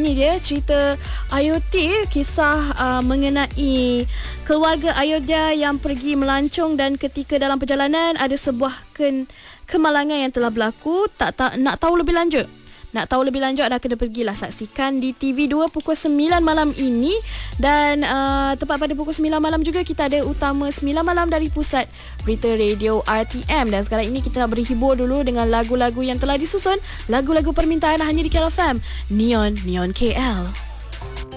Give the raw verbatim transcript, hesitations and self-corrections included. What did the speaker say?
ini dia cerita Ayodhya, kisah uh, mengenai keluarga Ayodhya yang pergi melancong dan ketika dalam perjalanan ada sebuah ken- kemalangan yang telah berlaku. Tak, tak nak tahu lebih lanjut. Nak tahu lebih lanjut anda kena pergilah saksikan di T V dua pukul sembilan malam ini. Dan uh, tepat pada pukul sembilan malam juga kita ada Utama sembilan Malam dari Pusat Berita Radio R T M. Dan sekarang ini kita nak berhibur dulu dengan lagu-lagu yang telah disusun, lagu-lagu permintaan hanya di K L F M Neon Neon K L.